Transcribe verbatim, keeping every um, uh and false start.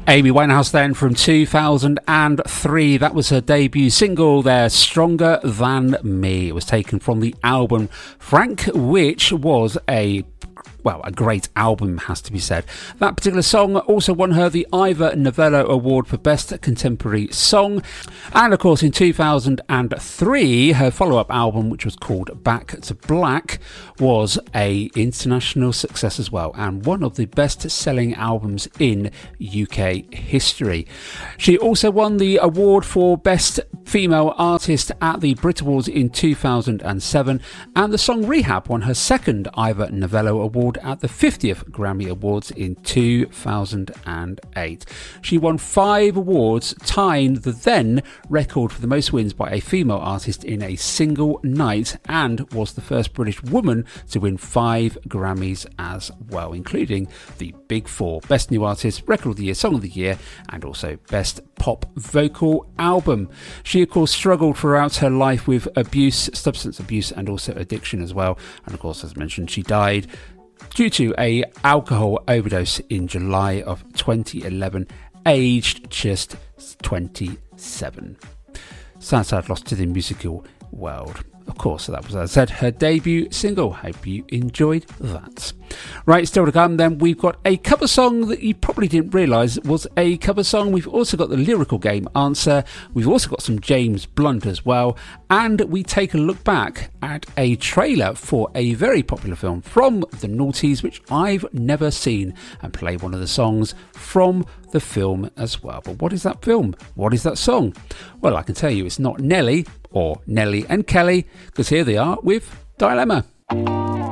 Amy Winehouse then from two thousand three. That was her debut single there, Stronger Than Me. It was taken from the album Frank, which was a well, a great album, has to be said. That particular song also won her the Ivor Novello Award for Best Contemporary Song. And of course, in two thousand three, her follow-up album, which was called Back to Black, was a international success as well, and one of the best-selling albums in U K history. She also won the award for Best Female Artist at the Brit Awards in two thousand seven, and the song Rehab won her second Ivor Novello Award at the fiftieth Grammy Awards in two thousand eight. She won five awards, tying the then record for the most wins by a female artist in a single night, and was the first British woman to win five Grammys as well, including the Big Four: Best New Artist, Record of the Year, Song of the Year, and also Best Pop Vocal Album. She of course struggled throughout her life with abuse, substance abuse, and also addiction as well, and of course, as mentioned, she died due to a alcohol overdose in July of twenty eleven, aged just twenty-seven. Sad, sad loss to the musical world. Of course, that was, as I said, her debut single. Hope you enjoyed that. Right, still to come then, we've got a cover song that you probably didn't realise was a cover song. We've also got the lyrical game answer. We've also got some James Blunt as well. And we take a look back at a trailer for a very popular film from the noughties, which I've never seen, and play one of the songs from the film as well. But what is that film? What is that song? Well, I can tell you it's not Nelly or Nelly and Kelly, because here they are with Dilemma.